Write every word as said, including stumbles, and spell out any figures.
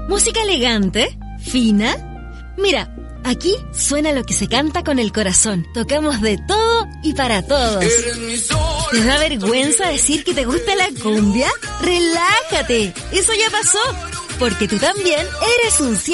¿Música elegante? ¿Fina? Mira, aquí suena lo que se canta con el corazón. Tocamos de todo y para todos. ¿Te da vergüenza decir que te gusta la cumbia? ¡Relájate! Eso ya pasó, porque tú también eres un